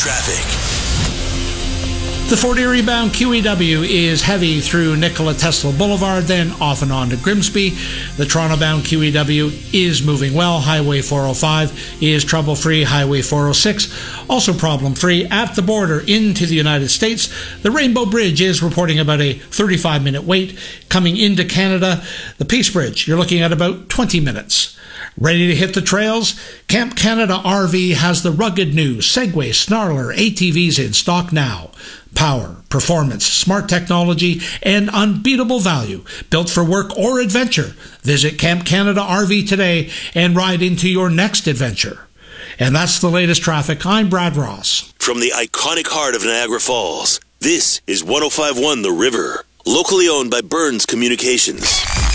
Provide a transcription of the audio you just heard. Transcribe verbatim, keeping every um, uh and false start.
Traffic. The Fort Erie-bound Q E W is heavy through Nikola Tesla Boulevard, then off and on to Grimsby. The Toronto-bound Q E W is moving well. Highway four oh five is trouble-free. Highway four oh six also problem-free. At the border into the United States, the Rainbow Bridge is reporting about a thirty-five minute wait. Coming into Canada, the Peace Bridge, you're looking at about twenty minutes. Ready to hit the trails? Camp Canada R V has the rugged new Segway Snarler A T Vs in stock now. Power, performance, smart technology, and unbeatable value. Built for work or adventure. Visit Camp Canada R V today and ride into your next adventure. And that's the latest traffic. I'm Brad Ross. From the iconic heart of Niagara Falls, this is one oh five point one The River. Locally owned by Burns Communications.